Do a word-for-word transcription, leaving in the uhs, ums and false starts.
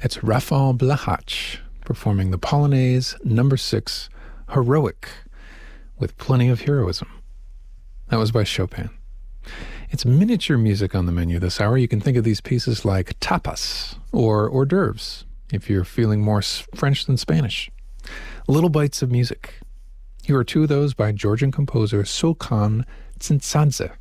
It's Rafał Blachacz performing the Polonaise number six, Heroic, with plenty of heroism. That was by Chopin. It's miniature music on the menu this hour. You can think of these pieces like tapas or hors d'oeuvres if you're feeling more French than Spanish. Little bites of music. Here are two of those by Georgian composer Sulkan Tsintsadze.